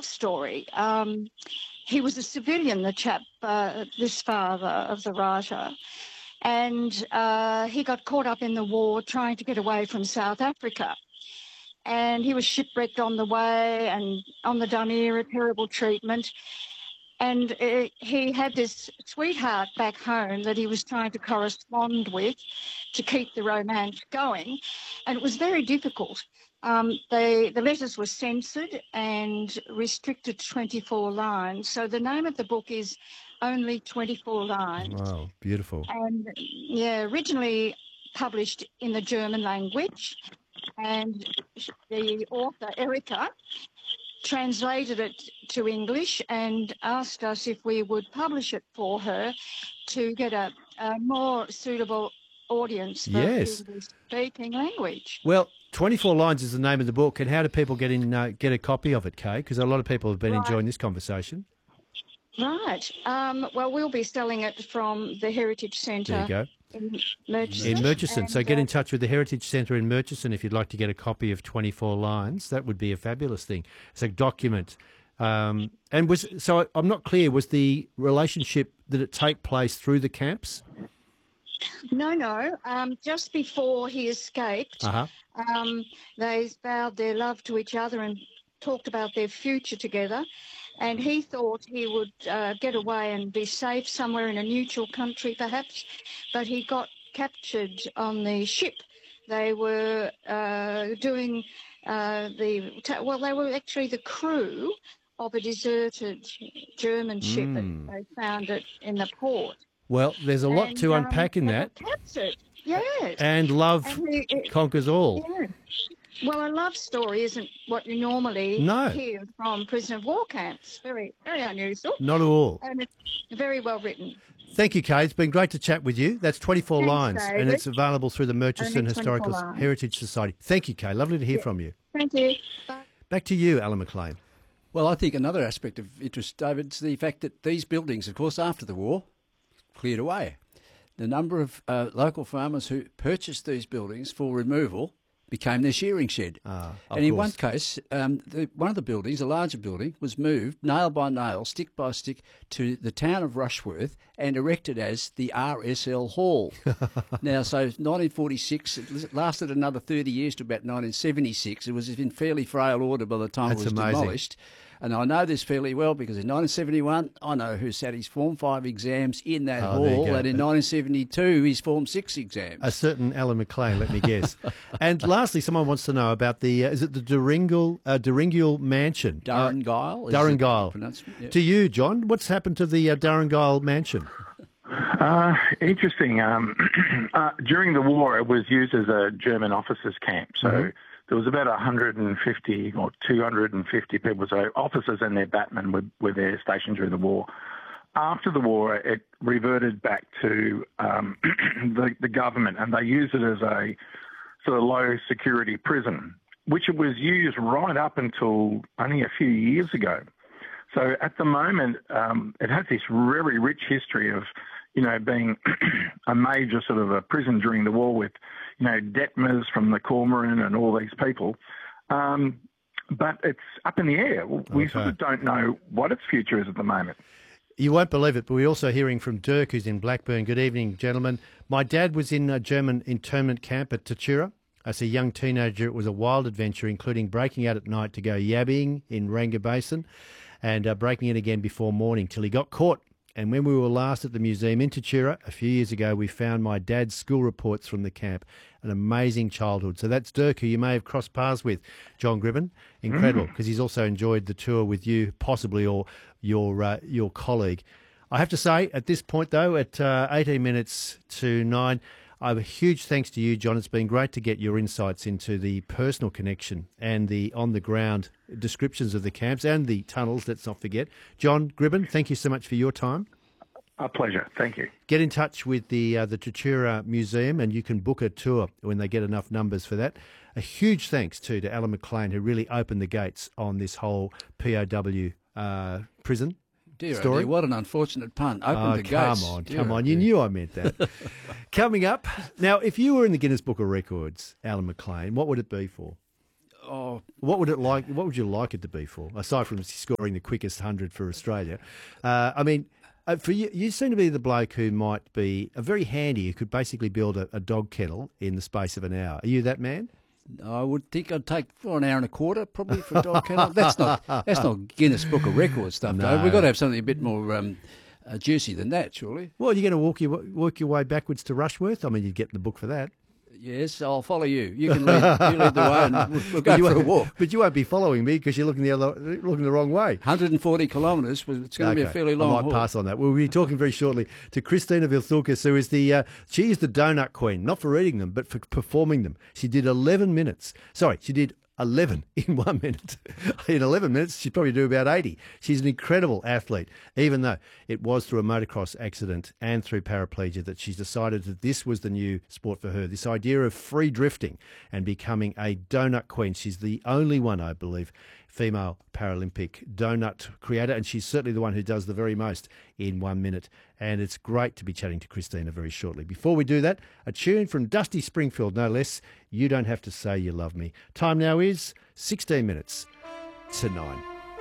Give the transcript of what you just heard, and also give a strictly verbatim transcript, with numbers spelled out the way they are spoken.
love story. Um, he was a civilian, the chap, uh, this father of the writer, and uh, he got caught up in the war trying to get away from South Africa. And he was shipwrecked on the way and on the Dunera, terrible treatment. And uh, he had this sweetheart back home that he was trying to correspond with to keep the romance going. And it was very difficult. Um, they, the letters were censored and restricted to twenty-four lines. So the name of the book is Only twenty-four Lines. Wow, beautiful. And, yeah, originally published in the German language. And the author, Erica, translated it to English and asked us if we would publish it for her to get a, a more suitable audience for Yes. the English-speaking language. Well, twenty-four Lines is the name of the book, and how do people get in? Uh, get a copy of it, Kay? Because a lot of people have been Right. enjoying this conversation. Right. Um, well, we'll be selling it from the Heritage Centre There you go. in Murchison. In Murchison. So And, get uh, in touch with the Heritage Centre in Murchison if you'd like to get a copy of twenty-four Lines. That would be a fabulous thing. It's a document. Um, and was so I- I'm not clear, was the relationship, did it take place through the camps? No, no. Um, just before he escaped, Uh-huh. um, they vowed their love to each other and talked about their future together. And he thought he would uh, get away and be safe somewhere in a neutral country, perhaps. But he got captured on the ship. They were uh, doing uh, the well. They were actually the crew of a deserted German ship, Mm. and they found it in the port. Well, there's a lot And, to um, unpack in they that. got captured. Yes. And love And he- it- conquers all. yeah. Well, a love story isn't what you normally No. hear from prisoner of war camps. Very, very unusual. Not at all. And it's very well written. Thank you, Kay. It's been great to chat with you. That's twenty-four Thanks, Lines, and David. it's available through the Murchison Only twenty-four Historical lines. Heritage Society. Thank you, Kay. Lovely to hear from you. Thank you. Bye. Back to you, Alan McLean. Well, I think another aspect of interest, David, is the fact that these buildings, of course, after the war, cleared away. The number of uh, local farmers who purchased these buildings for removal became their shearing shed. Ah, of and in course. one case, um, the, one of the buildings, a larger building, was moved nail by nail, stick by stick, to the town of Rushworth and erected as the R S L Hall. Now, so nineteen forty-six, it lasted another thirty years to about nineteen seventy-six. It was in fairly frail order by the time That's it was amazing. demolished. And I know this fairly well because in nineteen seventy-one, I know who sat his Form five exams in that Oh, there you hall, go. and in nineteen seventy-two, his Form six exams. A certain Alan McLean, let me guess. And lastly, someone wants to know about the, uh, is it the Duringal, uh, Duringal Mansion? Durran Gyle. is Durran the Gyle. pronouncement, yeah. To you, John, what's happened to the uh, Durran Gyle Mansion? Uh, interesting. Um, uh, during the war, it was used as a German officers' camp. So Mhm. there was about one hundred fifty or two hundred fifty people, so officers and their batmen were, were there stationed during the war. After the war, it reverted back to um, the, the government, and they used it as a sort of low-security prison, which it was used right up until only a few years ago. So at the moment, um, it has this very rich history of, you know, being a major sort of a prison during the war with, you know, Detmers from the Cormoran and all these people. Um, but it's up in the air. We Okay. sort of don't know what its future is at the moment. You won't believe it, but we're also hearing from Dirk, who's in Blackburn. Good evening, gentlemen. My dad was in a German internment camp at Tachira. As a young teenager, it was a wild adventure, including breaking out at night to go yabbing in Ranga Basin and uh, breaking in again before morning till he got caught. And when we were last at the museum in Tachira a few years ago, we found my dad's school reports from the camp. An amazing childhood. So that's Dirk, who you may have crossed paths with, John Gribben. Incredible, because he's also enjoyed the tour with you, possibly, or your uh, your colleague. I have to say, at this point, though, at uh, eighteen minutes to nine, I have a huge thanks to you, John. It's been great to get your insights into the personal connection and the on-the-ground descriptions of the camps and the tunnels, let's not forget. John Gribben, thank you so much for your time. A pleasure. Thank you. Get in touch with the uh, the Tachira Museum and you can book a tour when they get enough numbers for that. A huge thanks too to Alan McLean, who really opened the gates on this whole P O W uh, prison Dear, oh story. dear, what an unfortunate pun. Open Oh, the come gates. on, Dear, come oh on. You dear. knew I meant that. Coming up, now, if you were in the Guinness Book of Records, Alan McLean, what would it be for? Oh, What would it like? What would you like it to be for? Aside from scoring the quickest hundred for Australia, uh, I mean, uh, for you, you seem to be the bloke who might be a very handy. Who could basically build a, a dog kennel in the space of an hour. Are you that man? I would think I'd take for an hour and a quarter probably for a dog kennel. That's not that's not Guinness Book of Records stuff. No. Though. We've got to have something a bit more um, uh, juicy than that, surely. Well, you're going to walk your work your way backwards to Rushworth. I mean, you'd get the book for that. Yes, I'll follow you. You can lead, you lead the way, and we'll, we'll go you for a won't- walk. But you won't be following me because you're looking the other, looking the wrong way. one hundred forty kilometres. It's going to be a Okay, fairly long I might haul. pass on that. We'll be talking very shortly to Christina Vilthulkas, who is the uh, she is the donut queen, not for reading them, but for performing them. She did eleven minutes. Sorry, she did eleven in one minute. In eleven minutes, she'd probably do about eighty. She's an incredible athlete, even though it was through a motocross accident and through paraplegia that she's decided that this was the new sport for her, this idea of free drifting and becoming a donut queen. She's the only one, I believe, female Paralympic donut creator, and she's certainly the one who does the very most in one minute. And it's great to be chatting to Christina very shortly. Before we do that, a tune from Dusty Springfield, no less. You Don't Have to Say You Love Me. Time now is sixteen minutes to nine.